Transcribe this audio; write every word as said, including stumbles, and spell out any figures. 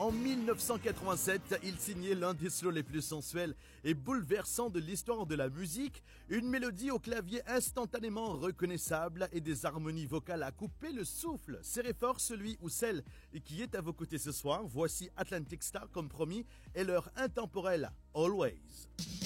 En mille neuf cent quatre-vingt-sept, il signait l'un des slows les plus sensuels et bouleversants de l'histoire de la musique, une mélodie au clavier instantanément reconnaissable et des harmonies vocales à couper le souffle. Serrez fort celui ou celle qui est à vos côtés ce soir. Voici Atlantic Starr comme promis et leur intemporel Always.